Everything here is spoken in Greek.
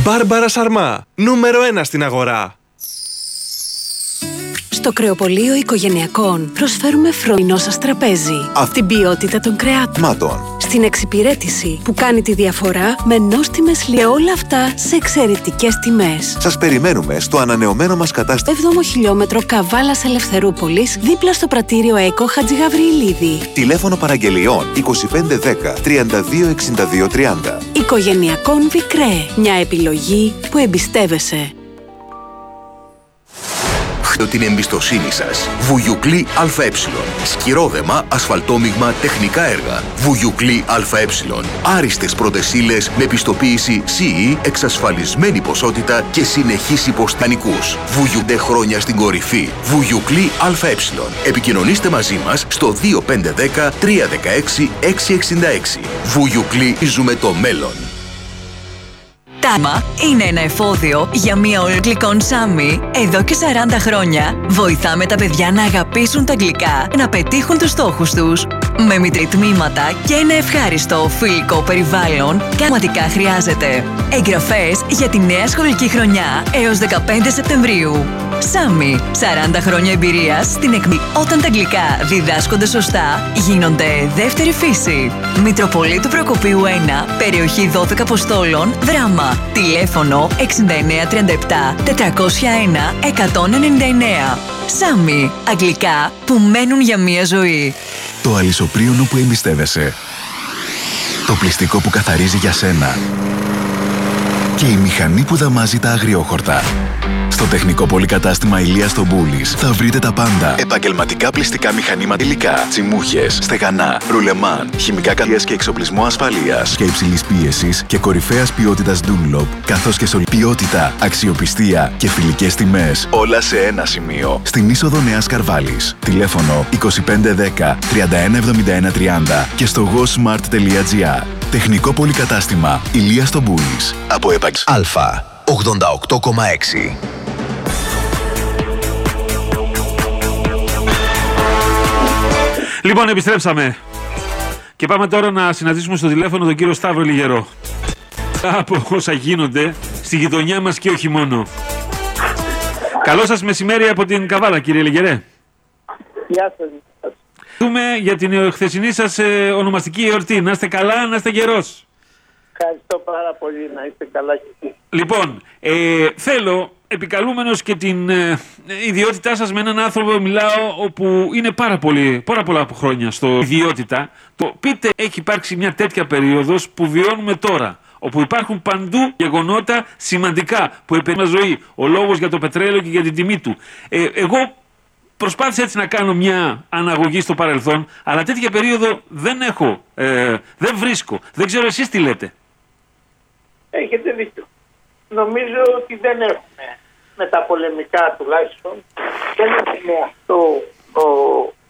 Μπάρμπαρα Σαρμά, νούμερο 1 στην αγορά. Στο κρεοπωλείο οικογενειακών προσφέρουμε φρονινό σας τραπέζι. Την ποιότητα των κρεάτων. Στην εξυπηρέτηση που κάνει τη διαφορά με νόστιμες και όλα αυτά σε εξαιρετικές τιμές. Σας περιμένουμε στο ανανεωμένο μας κατάστημα 7ο χιλιόμετρο Καβάλας Ελευθερούπολης, δίπλα στο πρατήριο ΕΚΟ Χατζηγαβριηλίδη. Τηλέφωνο παραγγελιών 2510 32 62 30. Οικογενειακών Βικρέ. Μια επιλογή που εμπιστεύεσαι. Την εμπιστοσύνη σας. Βουγιουκλή ΑΕ. Σκυρόδεμα, ασφαλτόμιγμα, τεχνικά έργα. Βουγιουκλή ΑΕ. Άριστες πρωτεσίλες με πιστοποίηση CE, εξασφαλισμένη ποσότητα και συνεχής υποστανικούς. Βουγιουντέ χρόνια στην κορυφή. Βουγιουκλή ΑΕ. Επικοινωνήστε μαζί μας στο 2510 316 666. Βουγιουκλή, ζούμε το μέλλον. Τάμα είναι ένα εφόδιο για μια ολοκληρών Σάμι. Εδώ και 40 χρόνια βοηθάμε τα παιδιά να αγαπήσουν τα αγγλικά, να πετύχουν τους στόχους τους. Με μητρητμήματα και ένα ευχάριστο φιλικό περιβάλλον, πραγματικά χρειάζεται. Εγγραφές για τη νέα σχολική χρονιά έως 15 Σεπτεμβρίου. Σάμι, 40 χρόνια εμπειρίας στην εκμή. Όταν τα αγγλικά διδάσκονται σωστά, γίνονται δεύτερη φύση. Μητροπολίτου Προκοπίου 1, περιοχή 12 Αποστόλων, Δράμα. Τηλέφωνο 6937 401 199. Σάμι, αγγλικά που μένουν για μία ζωή. Το αλυσοπρίωνο που εμπιστεύεσαι. Το πλυστικό που καθαρίζει για σένα. Και η μηχανή που δαμάζει τα αγριόχορτα. Στο τεχνικό πολυκατάστημα Ηλίας στο Μπούλης θα βρείτε τα πάντα. Επαγγελματικά πλυστικά μηχανήματα, υλικά, τσιμούχες, στεγανά, ρουλεμάν, χημικά καλίας και εξοπλισμό ασφαλείας και υψηλής πίεσης και κορυφαίας ποιότητας Dunlop, καθώς και ποιότητα, αξιοπιστία και φιλικές τιμές. Όλα σε ένα σημείο. Στην είσοδο Νέας Καρβάλης. Τηλέφωνο 2510 3171 30 και στο gosmart.gr. Τεχνικό πολυκατάστημα Ηλίας στο Μπούλης. Από Αλφα 88,6. Λοιπόν, επιστρέψαμε. Και πάμε τώρα να συναντήσουμε στο τηλέφωνο τον κύριο Σταύρο Λιγερό. Από όσα γίνονται στη γειτονιά μας και όχι μόνο. Καλό σας μεσημέρι από την Καβάλα, κύριε Λιγερέ. Γεια σας. Δούμε για την χθεσινή σας ονομαστική εορτή. Να είστε καλά, να είστε γερός. Ευχαριστώ πάρα πολύ, να είστε καλά και εσείς. Λοιπόν, θέλω, επικαλούμενος και την ιδιότητά σας με έναν άνθρωπο μιλάω όπου είναι πάρα πολλά χρόνια στο ιδιότητα, το πείτε, έχει υπάρξει μια τέτοια περίοδος που βιώνουμε τώρα, όπου υπάρχουν παντού γεγονότα σημαντικά που επηρεάζουν ζωή, ο λόγος για το πετρέλαιο και για την τιμή του. Εγώ προσπάθησα έτσι να κάνω μια αναγωγή στο παρελθόν, αλλά τέτοια περίοδο δεν έχω, δεν βρίσκω. Δεν ξέρω εσείς τι λέτε. Έχετε δίκιο. Νομίζω ότι δεν έχουμε, με τα πολεμικά τουλάχιστον, δεν έχουμε αυτό